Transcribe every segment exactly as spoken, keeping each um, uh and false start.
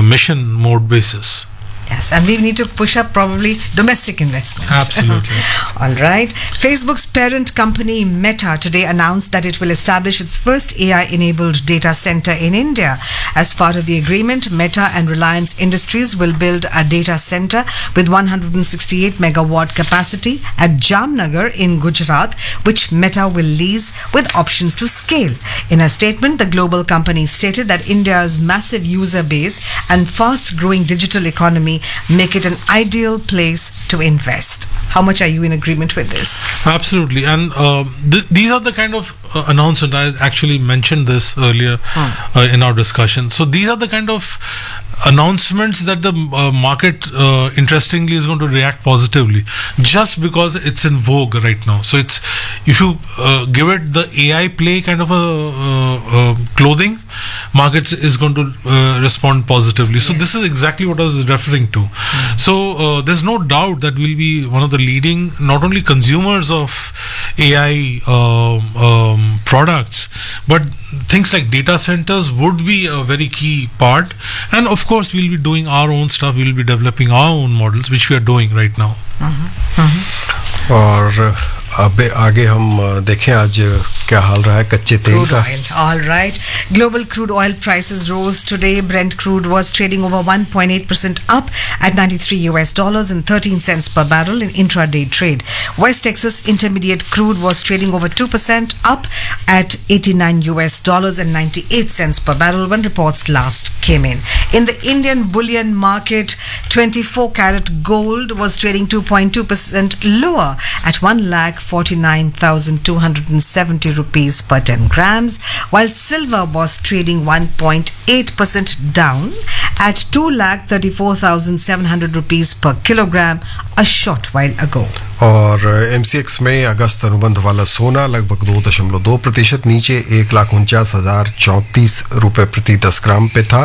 mission mode basis. Yes, and we need to push up probably domestic investment. Absolutely. All right. Facebook's parent company Meta today announced that it will establish its first A I-enabled data center in India. As part of the agreement, Meta and Reliance Industries will build a data center with one hundred sixty-eight megawatt capacity at Jamnagar in Gujarat, which Meta will lease with options to scale. In a statement, the global company stated that India's massive user base and fast-growing digital economy make it an ideal place to invest. How much are you in agreement with this? Absolutely, and uh, th- these are the kind of uh, announcements. I actually mentioned this earlier hmm. uh, in our discussion. So these are the kind of announcements that the uh, market uh, interestingly is going to react positively, just because it's in vogue right now. So it's, if you uh, give it the A I play kind of a uh, uh, clothing, markets is going to uh, respond positively. So yes. This is exactly what I was referring to. Mm. So uh, there's no doubt that we'll be one of the leading, not only consumers of A I um, um, products, but things like data centers would be a very key part. And of course, we'll be doing our own stuff. We'll be developing our own models, which we are doing right now. Mm-hmm. Mm-hmm. और अब आगे हम देखें आज क्या हाल रहा है कच्चे तेल का. All right. Global crude oil prices rose today. Brent crude was trading over one point eight percent up at ninety-three U S dollars and thirteen cents per barrel in intraday trade. West Texas Intermediate crude was trading over two percent up at eighty-nine U S dollars and ninety-eight cents per barrel when reports last came in. In the Indian bullion market, twenty-four carat gold was trading two point two percent lower at one lakh forty-nine thousand two hundred seventy rupees per ten grams, while silver was trading one point eight percent down at two lakh thirty-four thousand seven hundred rupees per kilogram a short while ago. और MCX में अगस्त अनुबंध वाला सोना लगभग दो दशमलव दो प्रतिशत नीचे एक लाख उनचास हजार चौंतीस रुपये प्रति दस ग्राम पे था.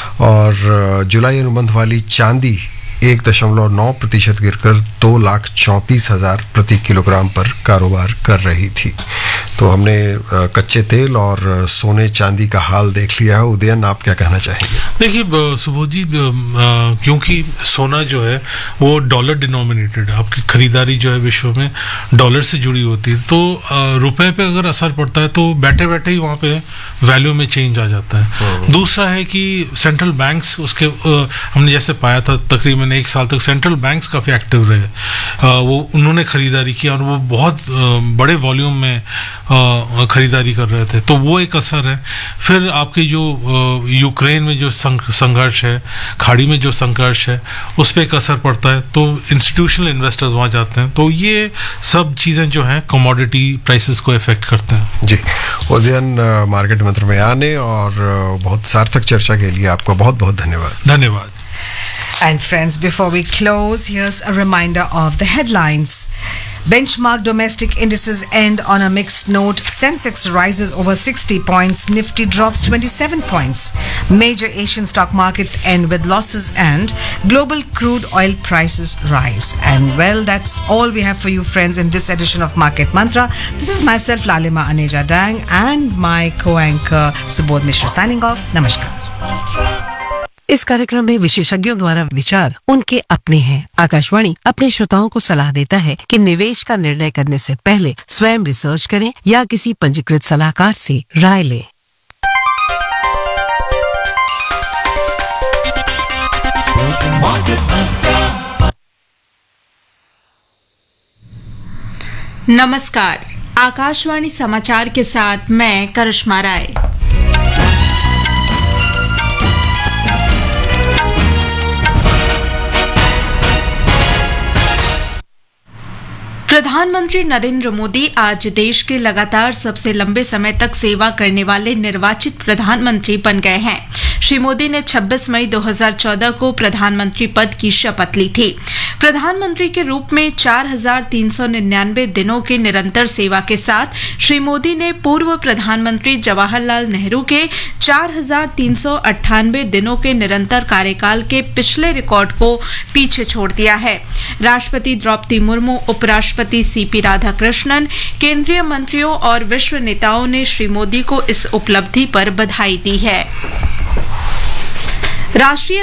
और जुलाई अनुबंध वाली चांदी एक दशमलव नौ प्रतिशत गिरकर दो लाख चौंतीस हजार प्रति किलोग्राम पर कारोबार कर रही थी. तो हमने कच्चे तेल और सोने चांदी का हाल देख लिया है. उदयन, आप क्या कहना चाहेंगे? देखिए सुबोध जी, क्योंकि सोना जो है वो डॉलर डिनोमिनेटेड है, आपकी खरीदारी जो है विश्व में डॉलर से जुड़ी होती है, तो रुपए पे अगर असर पड़ता है तो बैठे बैठे ही वहाँ पे वैल्यू में चेंज आ जाता है. दूसरा है कि सेंट्रल बैंक्स उसके हमने जैसे पाया था तकरीबन एक साल तक सेंट्रल बैंक्स काफ़ी एक्टिव रहे. वो उन्होंने खरीदारी की और वो बहुत बड़े वॉल्यूम में खरीदारी कर रहे थे, तो वो एक असर है. फिर आपके जो यूक्रेन में जो संघर्ष है, खाड़ी में जो संघर्ष है, उस पर एक असर पड़ता है, तो इंस्टीट्यूशनल इन्वेस्टर्स वहाँ जाते हैं. तो ये सब चीज़ें जो हैं कमोडिटी प्राइसेस को इफेक्ट करते हैं. जी, उदयन, मार्केट मंत्र में आने और बहुत सार्थक चर्चा के लिए आपका बहुत बहुत धन्यवाद. धन्यवाद. And friends, before we close, here's a reminder of the headlines. Benchmark domestic indices end on a mixed note. Sensex rises over sixty points. Nifty drops twenty-seven points. Major Asian stock markets end with losses and global crude oil prices rise. And well, that's all we have for you, friends, in this edition of Market Mantra. This is myself, Lalima Aneja Dang, and my co-anchor, Subodh Mishra, signing off. Namaskar. इस कार्यक्रम में विशेषज्ञों द्वारा विचार उनके अपने हैं. आकाशवाणी अपने श्रोताओं को सलाह देता है कि निवेश का निर्णय करने से पहले स्वयं रिसर्च करें या किसी पंजीकृत सलाहकार से राय लें. नमस्कार, आकाशवाणी समाचार के साथ मैं करिश्मा राय. प्रधानमंत्री नरेंद्र मोदी आज देश के लगातार सबसे लंबे समय तक सेवा करने वाले निर्वाचित प्रधानमंत्री बन गए हैं. श्री मोदी ने छब्बीस मई दो हज़ार चौदह को प्रधानमंत्री पद की शपथ ली थी. प्रधानमंत्री के रूप में चार हजार तीन सौ निन्यानवे दिनों की निरंतर सेवा के साथ श्री मोदी ने पूर्व प्रधानमंत्री जवाहरलाल नेहरू के चार हजार तीन सौ अट्ठानवे दिनों के निरंतर कार्यकाल के पिछले रिकॉर्ड को पीछे छोड़ दिया है. राष्ट्रपति द्रौपदी मुर्मू, उपराष्ट्रपति सीपी राधाकृष्णन, केंद्रीय मंत्रियों और विश्व नेताओं ने श्री मोदी को इस उपलब्धि पर बधाई दी है. राष्ट्रीय